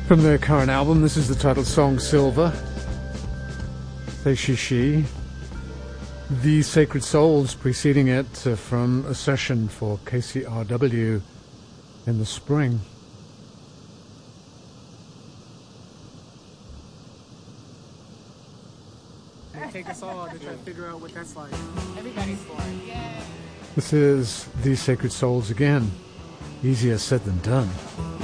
From their current album, this is the title song Silver. They She. The Sacred Souls preceding it from a session for KCRW in the spring. They take us all to try to figure out what that's like. Everybody's born. Yay. This is The Sacred Souls again. Easier said than done.